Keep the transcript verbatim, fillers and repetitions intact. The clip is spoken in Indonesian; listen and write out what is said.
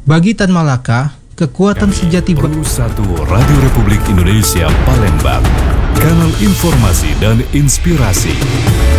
Bagi Tan Malaka, kekuatan sejati Pro satu Radio Republik Indonesia Palembang, kanal informasi dan inspirasi.